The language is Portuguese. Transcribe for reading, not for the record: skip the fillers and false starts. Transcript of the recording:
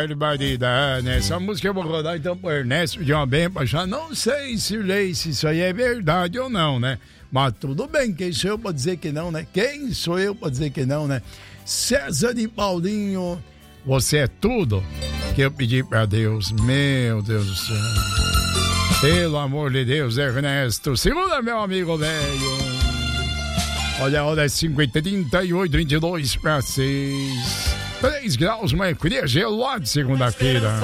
barbaridade, né? Essa música eu vou rodar então pro Ernesto de uma bem paixão. Não sei se isso aí é verdade ou não, né? Mas tudo bem, quem sou eu pra dizer que não, né? Quem sou eu pra dizer que não, né? César de Paulinho, você é tudo que eu pedi pra Deus. Meu Deus do céu. Pelo amor de Deus, Ernesto. Segura, meu amigo velho. Olha a hora, é 5h38, 22 para 6. 3 graus, Mercúrio gelado segunda-feira.